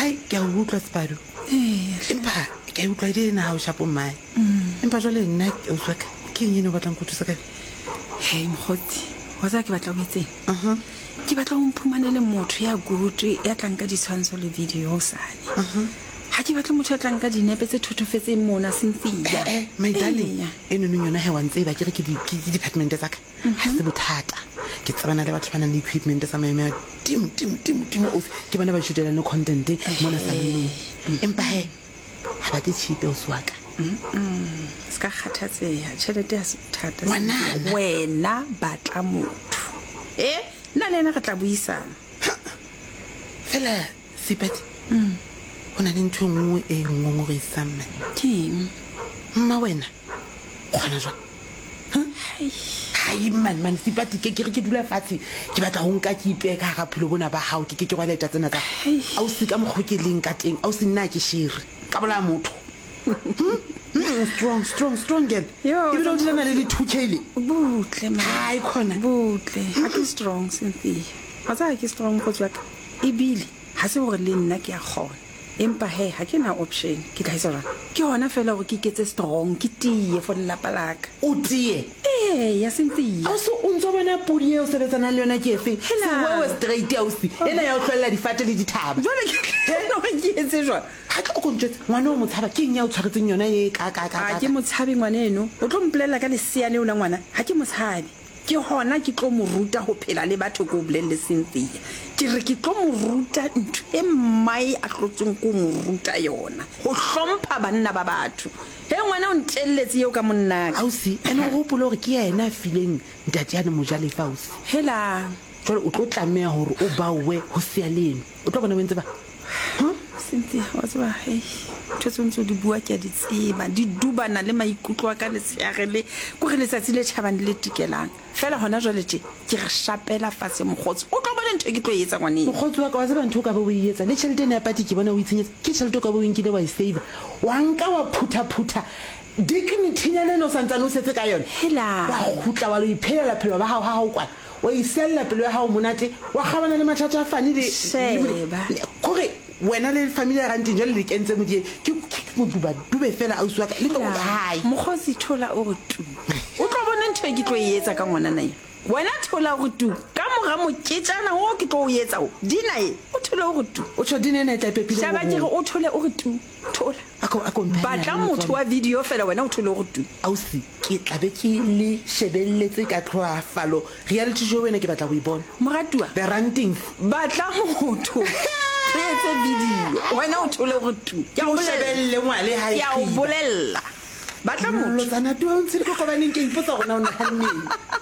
hai ke a utlwa Sipado empa ke a utlwa ide na ha o shapo mmae empa jwale nna o tswa ke eng o batlang go thusa ka Hey mokgotsi wa tsaka ke batla go itseng ke batla go mphumanele motho ya good ya tlang ka ditshwantsho le video sane ha ke batla motho ya tlang ka dinepe tse thothofetseng mona Cynthia my darling eno no yona he wa ntse ba ke re ke department tsa ka ha se bothata ke tsabana le batho bana le equipment tsa maemo tim of ke bana ba shutela no content mona sa leng empa he ha ba ke cheap o swaka ska khathatseha tšhelete ya sethata wena batla motho nna le ena re tla buisana fela Sipati ona le ntho nngwe e ngongorisang mme keng mma wena khona jwa hai man Sipati ke re ke dula fatshe ke batla ho nka ke ipeka ga phelo bona ba hao ke go leta tsena tsa au se ka mokgokeleng ka teng au se nna ke shire ka bola motho strong girl Yo, you don't learn a little too chilly butle man hai khona butle ha ke strong Cynthia ha tsa ke strong go tswa e bile ha se hore le nna ke a khona empa he ha ke na option ke tla isora ke hona fela gore ke ketse strong ke tie for lelapa laka o tie ya Cynthia a so o ntso bona podi e o sebetsana le yona ke efe se wewe straight ausi ena ya o tlwella difate le dithaba jwale ke etse jwa ha ke o kontse ngwana o motshaba ke eng ya o tshwaretseng yona e ka ke motshabi ngwana eno o tlo mpolelela ka lesia le o la ngwana ha ke motshabi ke hona ke tlo mo ruta ho phela le batho go bolelle Cynthia ke re ke tlo mo ruta ntho e mai a tlotseng go mo ruta yona go hlompha banna ba batho he ngwana o ntelletse yo ka monna ausi ene go hopola gore ke yena fileng ntate ya mojale fausi hela jwale o tlo tlamea hore o bawe ho sia leno o tlo bona wentse ba Cynthia wa tseba hey tshotso di bua ke di tseba di dubana le maikutlo a ka le tseagele go re letsatsi le tšhabang le tikelang fela hona jwale ke re shapela fatshe mogotsi o tlo bona ntho e ke tlo etsa ngwaneng mogotsi wa ka wa tseba ntho ka ba o etsa le tšhelete ne ya pati ke bona o itshenyetsa ke tšhelete ka ba o nkile wa e save wa nka wa phutha dignity ya leno santsane o setse ka yona hela wa khutla wa lo iphela phelo ba hao ha o kwana wa isella pelo ya hao monate wa khabana le mathata a fani le kore wena le family ya ranteng jale le kentse modie ke mo dube fela a uswa ka le go hai mogotsi thola o re tu o tlo bona ntho e ke tlo e etsa ka ngwana nae wena thola o re tu ka moga moketsana o ke tlo o etsa o dina e o thola o re tu o tsho dina ena tla pepile shaba ke re o thole o re tu thola ako batla motho wa video fela wena o thole o re tu ausi ke tlabe ke le shebelletse ka tloa falo reality show wena ke batla go ibona moratua the ranting batla motho etse video wena o thole go tu ya o shebelle ngwale ha ya o bolella batla motho tsana tu o ntse go kobaneng ke ipotsa gona o nna hanne